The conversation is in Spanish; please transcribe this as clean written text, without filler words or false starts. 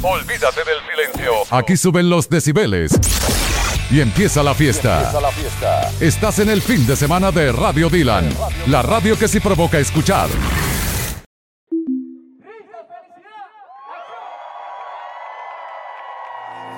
Olvídate del silencio. Aquí suben los decibeles. Y empieza la fiesta. Estás en el fin de semana de Radio Dylan. La radio que sí provoca escuchar.